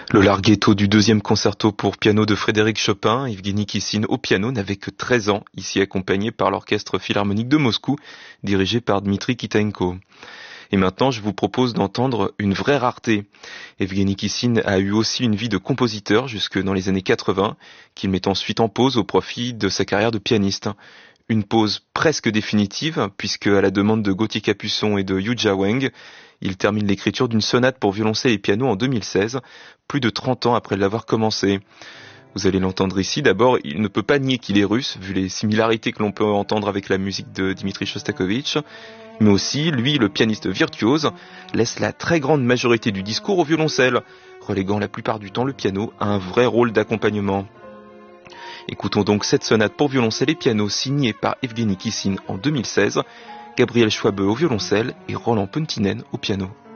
Le larghetto du deuxième concerto pour piano de Frédéric Chopin, Evgueni Kissin au piano, n'avait que 13 ans, ici accompagné par l'Orchestre Philharmonique de Moscou, dirigé par Dmitri Kitaenko. Et maintenant, je vous propose d'entendre une vraie rareté. Evgueni Kissin a eu aussi une vie de compositeur jusque dans les années 80, qu'il met ensuite en pause au profit de sa carrière de pianiste. Une pause presque définitive, puisque à la demande de Gauthier Capuçon et de Yu Jia-Wang, il termine l'écriture d'une sonate pour violoncelle et piano en 2016, plus de 30 ans après l'avoir commencé. Vous allez l'entendre ici. D'abord, il ne peut pas nier qu'il est russe, vu les similarités que l'on peut entendre avec la musique de Dmitri Shostakovich. Mais aussi, lui, le pianiste virtuose, laisse la très grande majorité du discours au violoncelle, reléguant la plupart du temps le piano à un vrai rôle d'accompagnement. Écoutons donc cette sonate pour violoncelle et piano signée par Evgueni Kissin en 2016, Gabriel Schwabe au violoncelle et Roland Pentinen au piano.